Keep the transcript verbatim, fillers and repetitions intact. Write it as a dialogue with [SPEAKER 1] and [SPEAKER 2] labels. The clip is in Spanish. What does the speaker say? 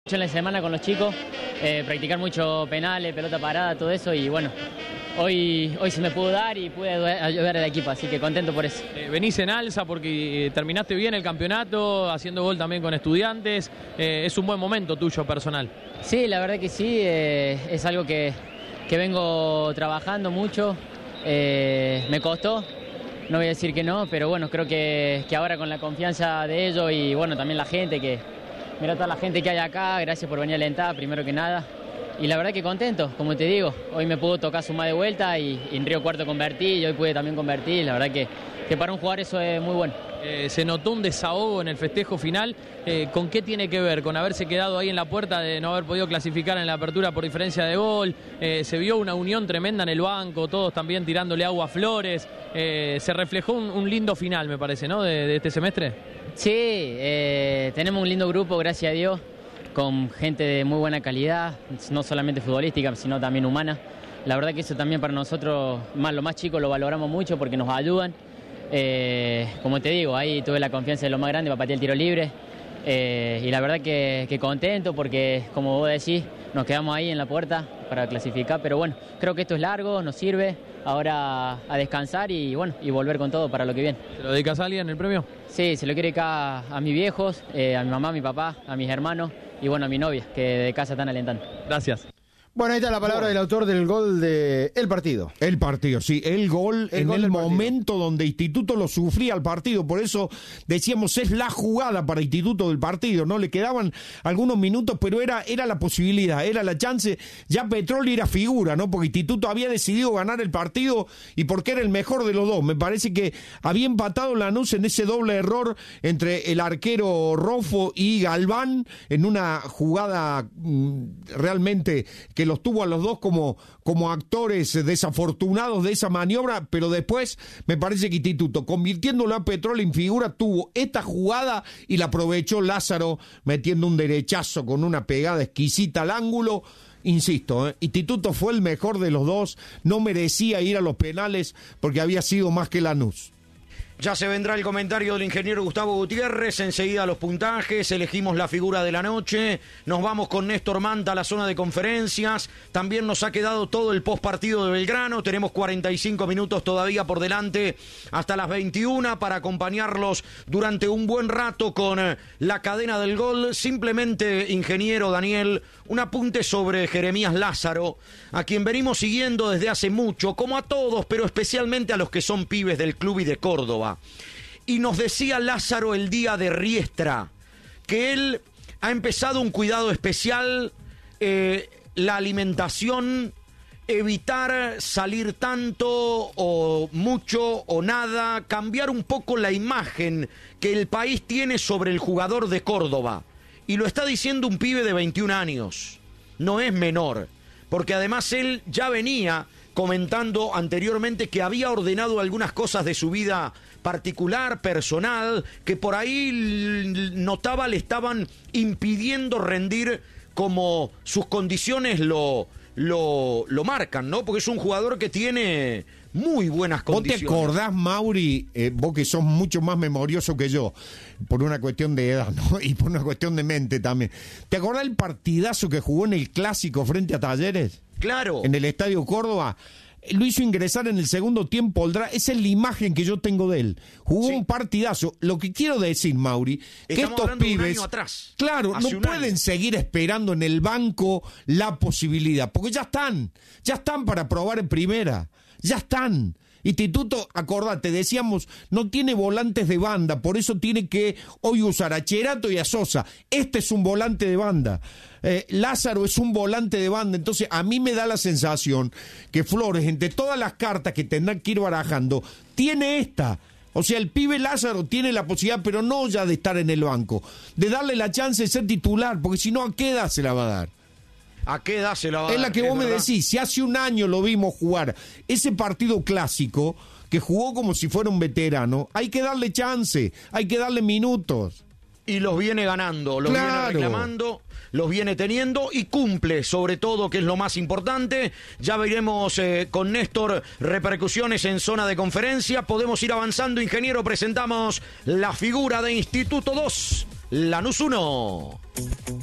[SPEAKER 1] en la semana con los chicos, eh, practicar mucho penales, pelota parada, todo eso y bueno, hoy, hoy se me pudo dar y pude ayudar al equipo, así que contento por eso.
[SPEAKER 2] Eh, venís en alza porque eh, terminaste bien el campeonato, haciendo gol también con Estudiantes, eh, es un buen momento tuyo personal.
[SPEAKER 1] Sí, la verdad que sí, eh, es algo que, que vengo trabajando mucho, eh, me costó, no voy a decir que no, pero bueno, creo que, que ahora con la confianza de ellos y bueno, también la gente que... Mira toda la gente que hay acá, gracias por venir a alentar, primero que nada. Y la verdad que contento, como te digo, hoy me pudo tocar sumar de vuelta y, y en Río Cuarto convertí y hoy pude también convertir. La verdad que, que para un jugador eso es muy bueno.
[SPEAKER 2] Eh, se notó un desahogo en el festejo final. Eh, ¿Con qué tiene que ver? ¿Con haberse quedado ahí en la puerta de no haber podido clasificar en la apertura por diferencia de gol? Eh, se vio una unión tremenda en el banco, todos también tirándole agua a Flores. Eh, se reflejó un, un lindo final, me parece, ¿no? De, de este semestre.
[SPEAKER 1] Sí, eh, tenemos un lindo grupo, gracias a Dios, con gente de muy buena calidad, no solamente futbolística, sino también humana. La verdad que eso también para nosotros, más los más chicos, lo valoramos mucho porque nos ayudan. Eh, como te digo, ahí tuve la confianza de lo más grande para patear el tiro libre. Eh, y la verdad que, que contento porque, como vos decís, nos quedamos ahí en la puerta para clasificar. Pero bueno, creo que esto es largo, nos sirve. Ahora a descansar y bueno, y volver con todo para lo que viene.
[SPEAKER 2] ¿Se lo dedicas a alguien el premio?
[SPEAKER 1] Sí, se lo quiero dedicar a, a mis viejos, eh, a mi mamá, a mi papá, a mis hermanos y bueno, a mi novia, que de casa están alentando.
[SPEAKER 2] Gracias.
[SPEAKER 3] Bueno, ahí está la palabra del autor del gol de el partido.
[SPEAKER 4] El partido, sí, el gol
[SPEAKER 3] El
[SPEAKER 4] en
[SPEAKER 3] gol
[SPEAKER 4] el
[SPEAKER 3] del
[SPEAKER 4] momento donde Instituto lo sufría al partido, por eso decíamos es la jugada para Instituto del partido, ¿no? Le quedaban algunos minutos, pero era, era la posibilidad, era la chance, ya Petroli era figura, ¿no? Porque Instituto había decidido ganar el partido y porque era el mejor de los dos. Me parece que había empatado Lanús en ese doble error entre el arquero Rofo y Galván, en una jugada mmm, realmente que los tuvo a los dos como, como actores desafortunados de esa maniobra, pero después me parece que Instituto, convirtiéndolo a Petrol en figura, tuvo esta jugada y la aprovechó Lázaro metiendo un derechazo con una pegada exquisita al ángulo. Insisto, ¿eh? Instituto fue el mejor de los dos, no merecía ir a los penales porque había sido más que Lanús.
[SPEAKER 5] Ya se vendrá el comentario del ingeniero Gustavo Gutiérrez, enseguida los puntajes, elegimos la figura de la noche, nos vamos con Néstor Manta a la zona de conferencias, también nos ha quedado todo el postpartido de Belgrano, tenemos cuarenta y cinco minutos todavía por delante hasta las veintiuna para acompañarlos durante un buen rato con la cadena del gol. Simplemente, ingeniero Daniel, un apunte sobre Jeremías Lázaro, a quien venimos siguiendo desde hace mucho, como a todos, pero especialmente a los que son pibes del club y de Córdoba. Y nos decía Lázaro el día de Riestra que él ha empezado un cuidado especial, eh, la alimentación, evitar salir tanto o mucho o nada, cambiar un poco la imagen que el país tiene sobre el jugador de Córdoba. Y lo está diciendo un pibe de veintiún años, no es menor, porque además él ya venía comentando anteriormente que había ordenado algunas cosas de su vida particular, personal, que por ahí notaba le estaban impidiendo rendir como sus condiciones lo, lo, lo marcan, ¿no? Porque es un jugador que tiene muy buenas condiciones.
[SPEAKER 4] ¿Vos te acordás, Mauri, eh, vos que sos mucho más memorioso que yo, por una cuestión de edad, ¿no? Y por una cuestión de mente también? ¿Te acordás el partidazo que jugó en el Clásico frente a Talleres?
[SPEAKER 5] Claro.
[SPEAKER 4] En el Estadio Córdoba. Lo hizo ingresar en el segundo tiempo. Esa es la imagen que yo tengo de él. Jugó sí. un partidazo. Lo que quiero decir, Mauri, que
[SPEAKER 5] Estamos
[SPEAKER 4] estos pibes,
[SPEAKER 5] de un año atrás,
[SPEAKER 4] claro, no pueden año. seguir esperando en el banco la posibilidad, porque ya están, ya están para probar en primera, ya están. Instituto, acordate, decíamos, no tiene volantes de banda, por eso tiene que hoy usar a Cherato y a Sosa. Este es un volante de banda. Eh, Lázaro es un volante de banda, entonces a mí me da la sensación que Flores, entre todas las cartas que tendrán que ir barajando, tiene esta. O sea, el pibe Lázaro tiene la posibilidad, pero no ya de estar en el banco, de darle la chance de ser titular, porque si no, ¿a qué edad se la va a dar?
[SPEAKER 5] ¿A qué edad se la va a dar?
[SPEAKER 4] Es la que vos me decís, si hace un año lo vimos jugar ese partido clásico, que jugó como si fuera un veterano, hay que darle chance, hay que darle minutos.
[SPEAKER 5] Y los viene ganando, los
[SPEAKER 4] claro.
[SPEAKER 5] viene reclamando, los viene teniendo y cumple, sobre todo, que es lo más importante. Ya veremos eh, con Néstor repercusiones en zona de conferencia. Podemos ir avanzando, ingeniero, presentamos la figura de Instituto dos, Lanús uno.